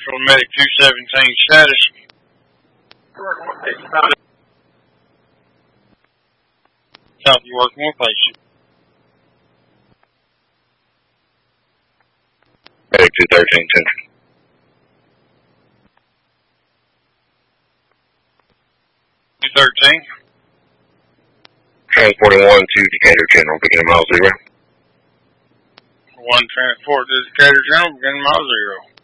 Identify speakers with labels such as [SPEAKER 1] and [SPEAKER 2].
[SPEAKER 1] Central Medic 217 status. South York, one patient.
[SPEAKER 2] Medic 213 Central.
[SPEAKER 1] 213.
[SPEAKER 2] Transporting 1 to Decatur General, beginning mile 0.
[SPEAKER 1] 1 transport to Decatur General, beginning mile 0.